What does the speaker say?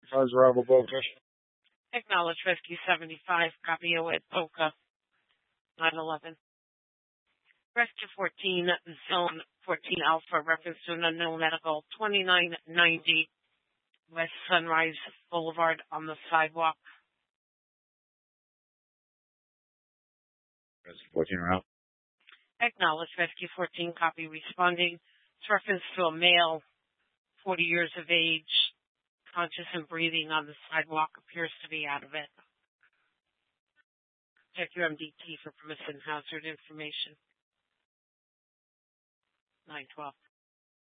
Cars arrival Boca. Acknowledge Rescue 75, copy with Boca 911. Rescue 14, Zone 14 Alpha, reference to an unknown medical 2990 West Sunrise Boulevard on the sidewalk. Rescue 14 are out. Acknowledge Rescue 14, copy responding. It's reference to a male, 40 years of age, conscious and breathing on the sidewalk, appears to be out of it. Check your MDT for permissive hazard information. 912.